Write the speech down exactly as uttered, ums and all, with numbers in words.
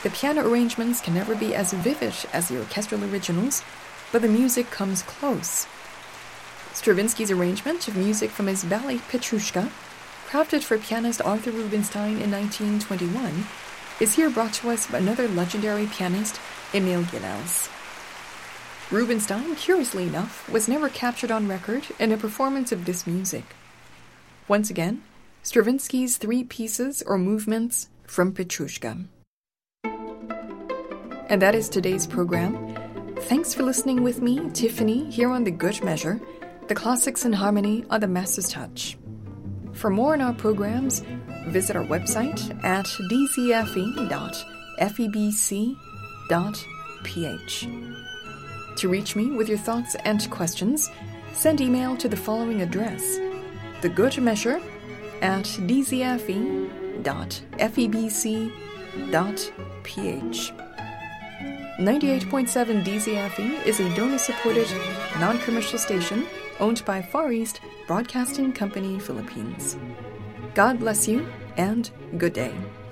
The piano arrangements can never be as vivid as the orchestral originals, but the music comes close. Stravinsky's arrangement of music from his ballet Petrushka, crafted for pianist Arthur Rubinstein in nineteen twenty-one, is here brought to us by another legendary pianist, Emil Gilels. Rubinstein, curiously enough, was never captured on record in a performance of this music. Once again, Stravinsky's three pieces or movements from Petrushka. And that is today's program. Thanks for listening with me, Tiffany, here on The Good Measure, the classics in harmony on the Master's Touch. For more on our programs, visit our website at d z f e dot f e b c dot p h. To reach me with your thoughts and questions, send email to the following address: The Good Measure at d z f e dot f e b c dot p h. ninety-eight point seven D Z F E is a donor-supported, non-commercial station owned by Far East Broadcasting Company, Philippines. God bless you, and good day.